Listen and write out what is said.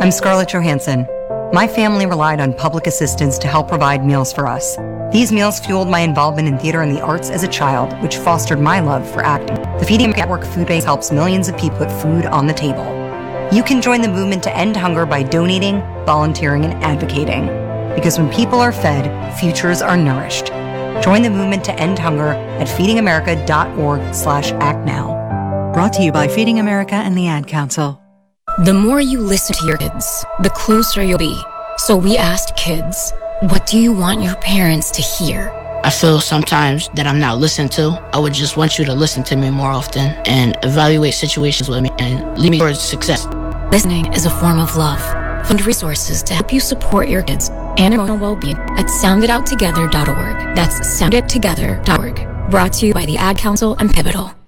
I'm Scarlett Johansson. My family relied on public assistance to help provide meals for us. These meals fueled my involvement in theater and the arts as a child, which fostered my love for acting. The Feeding America Network Food Bank helps millions of people put food on the table. You can join the movement to end hunger by donating, volunteering, and advocating. Because when people are fed, futures are nourished. Join the movement to end hunger at feedingamerica.org/actnow. Brought to you by Feeding America and the Ad Council. The more you listen to your kids, the closer you'll be. So we asked kids, what do you want your parents to hear? I feel sometimes that I'm not listened to. I would just want you to listen to me more often and evaluate situations with me and lead me towards success. Listening is a form of love. Find resources to help you support your kids and emotional well-being at sounditouttogether.org. That's soundittogether.org. Brought to you by the Ad Council and Pivotal.